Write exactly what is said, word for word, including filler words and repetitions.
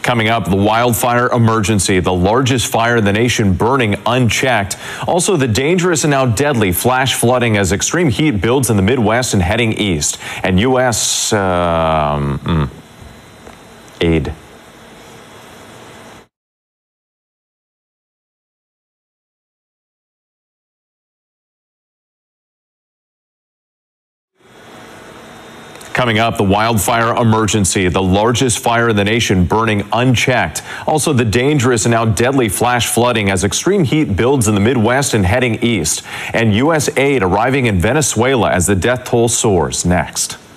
Coming up, the wildfire emergency, the largest fire in the nation burning unchecked. Also, the dangerous and now deadly flash flooding as extreme heat builds in the Midwest and heading east. And U S Um, mm, aid. Coming up, the wildfire emergency, the largest fire in the nation burning unchecked. Also, the dangerous and now deadly flash flooding as extreme heat builds in the Midwest and heading east. And U S aid arriving in Venezuela as the death toll soars. Next.